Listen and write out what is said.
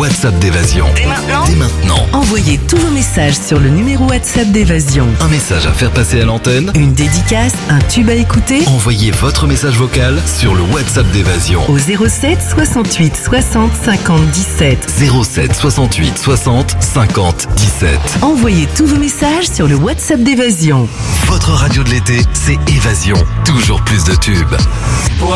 WhatsApp d'Évasion. Dès maintenant. Envoyez tous vos messages sur le numéro WhatsApp d'Évasion. Un message à faire passer à l'antenne. Une dédicace, un tube à écouter. Envoyez votre message vocal sur le WhatsApp d'Évasion. Au 07 68 60 50 17. 07 68 60 50 17. Envoyez tous vos messages sur le WhatsApp d'Évasion. Votre radio de l'été, c'est Évasion. Toujours plus de tubes.